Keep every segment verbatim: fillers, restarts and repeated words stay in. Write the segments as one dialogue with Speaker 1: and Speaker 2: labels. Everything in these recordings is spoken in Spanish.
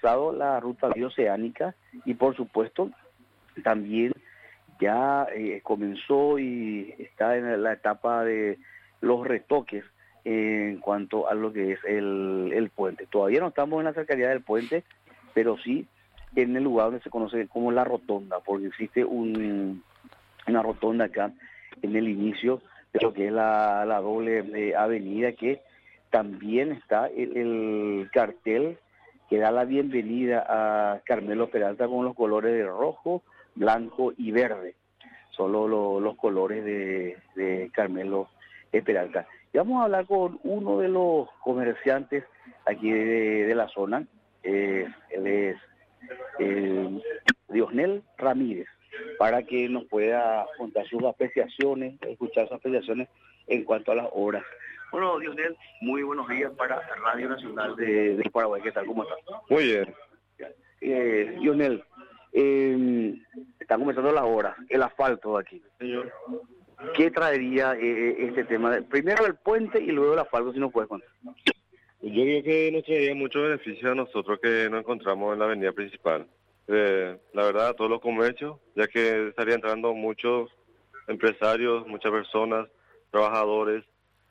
Speaker 1: comenzado la ruta bioceánica y por supuesto también ya eh, comenzó y está en la etapa de los retoques en cuanto a lo que es el, el puente. Todavía no estamos en la cercanía del puente, pero sí en el lugar donde se conoce como la rotonda, porque existe un, una rotonda acá en el inicio de lo que es la, la doble eh, avenida, que también está el, el cartel que da la bienvenida a Carmelo Peralta con los colores de rojo, blanco y verde. Solo lo, los colores de, de Carmelo Peralta. Y vamos a hablar con uno de los comerciantes aquí de, de la zona. Eh, él es eh, Diosnel Ramírez, para que nos pueda contar sus apreciaciones, escuchar sus apreciaciones en cuanto a las obras. Bueno, Diosnel, muy buenos días para Radio Nacional de, de Paraguay. ¿Qué tal? ¿Cómo estás?
Speaker 2: Muy bien.
Speaker 1: Eh, Diosnel, eh, están comenzando las obras, el asfalto de aquí.
Speaker 2: Señor.
Speaker 1: ¿Qué traería eh, este tema? Primero el puente y luego el asfalto, si nos puedes contar.
Speaker 2: Yo creo que nos traería mucho beneficio a nosotros que nos encontramos en la avenida principal. Eh, la verdad, a todos los comercios, ya que estarían entrando muchos empresarios, muchas personas, trabajadores,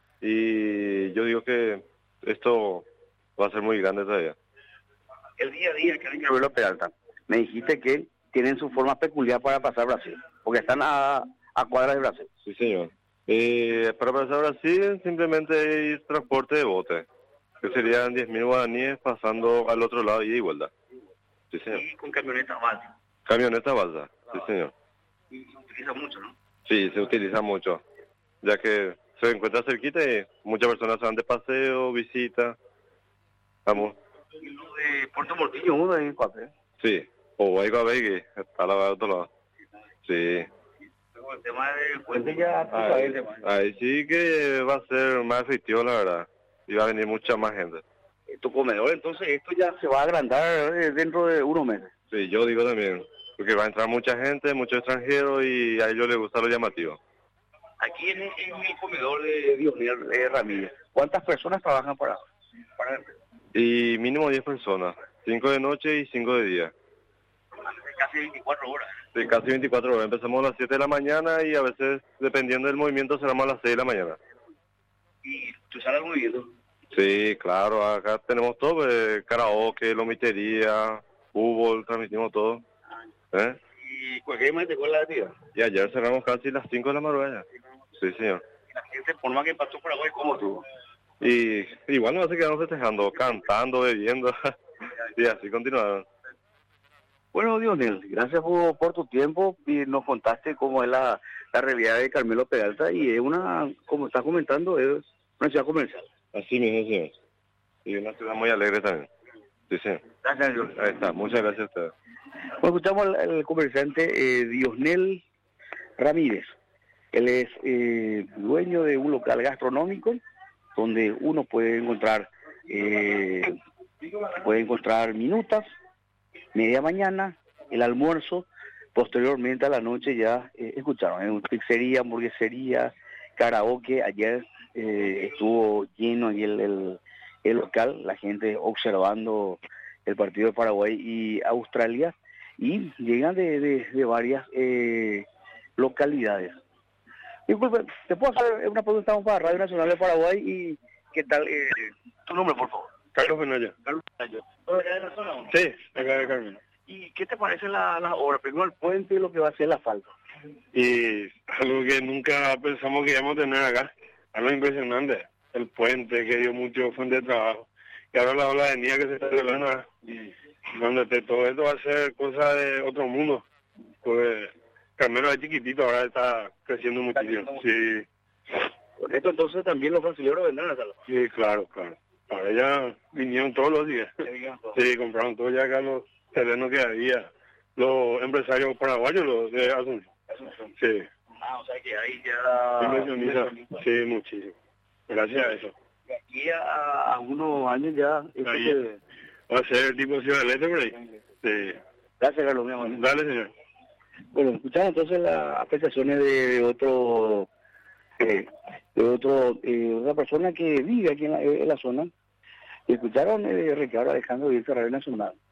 Speaker 2: y yo digo que esto va a ser muy grande todavía.
Speaker 1: El día a día que hay que verlo Peralta, me dijiste que tienen su forma peculiar para pasar Brasil, porque están a, a cuadras de Brasil.
Speaker 2: Sí, señor. Eh, para pasar a Brasil simplemente hay transporte de bote, que serían diez mil guaraníes pasando al otro lado y de vuelta. Sí, señor.
Speaker 1: Y con camioneta balsa.
Speaker 2: Camioneta balsa, sí, señor.
Speaker 1: Y se utiliza mucho, ¿no?
Speaker 2: Sí, se utiliza mucho, ya que se encuentra cerquita y muchas personas se van de paseo, visita. Vamos.
Speaker 1: Y lo de Puerto Mortillo, uno de papel.
Speaker 2: Sí, o Guayba que está al otro lado. Sí.
Speaker 1: Pero el tema del puente ya, tú sabes el tema.
Speaker 2: Ahí sí que va a ser más efectivo, la verdad. Y va a venir mucha más gente.
Speaker 1: Tu comedor, entonces esto ya se va a agrandar eh, dentro de unos meses.
Speaker 2: Sí, yo digo también, porque va a entrar mucha gente, muchos extranjeros y a ellos les gusta lo llamativo.
Speaker 1: Aquí en el, en el comedor de Diosnel eh, Ramírez, ¿cuántas personas trabajan para, para el...
Speaker 2: Y mínimo diez personas, cinco de noche y cinco de día.
Speaker 1: Casi veinticuatro horas.
Speaker 2: Sí, casi veinticuatro horas. Empezamos a las siete de la mañana y a veces, dependiendo del movimiento, cerramos a las seis de la mañana.
Speaker 1: ¿Y tú sales al movimiento?
Speaker 2: Sí, claro, acá tenemos todo, eh, karaoke, lomitería, fútbol, transmitimos todo. ¿Eh?
Speaker 1: ¿Y cualquier más te cuál la actividad?
Speaker 2: Y ayer cerramos casi las cinco de la madrugada. Sí, señor.
Speaker 1: Y la gente, por más que pasó por Paraguay, ¿cómo estuvo?
Speaker 2: Y igual nos quedamos festejando, cantando, bebiendo, y así continuaron.
Speaker 1: Bueno, Diosnel, gracias por, por tu tiempo y nos contaste cómo es la, la realidad de Carmelo Peralta y es una, como estás comentando, es una ciudad comercial.
Speaker 2: Así mismo, señor. Y una ciudad muy alegre también. Sí, señor.
Speaker 1: Gracias, Dios.
Speaker 2: Ahí está, muchas gracias a ustedes.
Speaker 1: Bueno, escuchamos al, al comerciante eh, Diosnel Ramírez. Él es eh, dueño de un local gastronómico donde uno puede encontrar eh, puede encontrar minutas, media mañana, el almuerzo, posteriormente a la noche ya eh, escucharon, en pizzería, hamburguesería, karaoke. Ayer eh, estuvo lleno ahí el, el, el local, la gente observando el partido de Paraguay y Australia, y llegan de, de, de varias eh, localidades. Disculpe, ¿te puedo hacer una pregunta? Estamos para Radio Nacional de Paraguay y ¿qué tal? Eh, tu nombre, por favor.
Speaker 2: Carlos Benaya.
Speaker 1: Carlos Benaya. ¿Todo acá de la zona? ¿No?
Speaker 2: Sí, acá de Carmen.
Speaker 1: ¿Y qué te parece la, la obra? Primero el puente y lo que va a ser el asfalto.
Speaker 2: Y algo que nunca pensamos que íbamos a tener acá, algo impresionante, el puente que dio mucho fuente de trabajo. Y ahora la ola de nieve que se está revelando, donde te, todo esto va a ser cosa de otro mundo. Pues Carmelo es chiquitito, ahora está creciendo muchísimo. Sí.
Speaker 1: Con esto entonces también los brasileños vendrán a Salvador.
Speaker 2: Sí, claro, claro. Ahora ya vinieron todos los días. Sí, compraron todos ya acá los terrenos que había. Los empresarios paraguayos, los de Asunción. Sí.
Speaker 1: Ah, o sea que ahí ya...
Speaker 2: Inversionista. Sí, muchísimo. Gracias a eso.
Speaker 1: De aquí a, a unos años ya...
Speaker 2: Ahí se... Va a ser tipo Ciudad del Este por ahí. Sí.
Speaker 1: Gracias, Carlos, mi amor.
Speaker 2: Dale, señor.
Speaker 1: Bueno, escuchamos entonces las apreciaciones de, de otro... Eh, de otro eh, otra persona que vive aquí en la, en la zona. Escucharon eh, Ricardo Alejandro Díaz, Radio Nacional.